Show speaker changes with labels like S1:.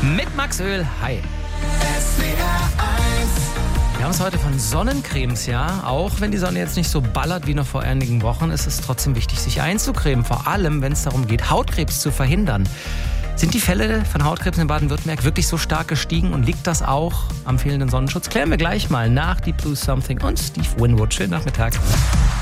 S1: Mit Max Öl. Hi. Wir haben es heute von Sonnencremes, ja. Auch wenn die Sonne jetzt nicht so ballert wie noch vor einigen Wochen, ist es trotzdem wichtig, sich einzucremen. Vor allem, wenn es darum geht, Hautkrebs zu verhindern. Sind die Fälle von Hautkrebs in Baden-Württemberg wirklich so stark gestiegen und liegt das auch am fehlenden Sonnenschutz? Klären wir gleich mal nach Deep Blue Something und Steve Winwood. Schönen Nachmittag.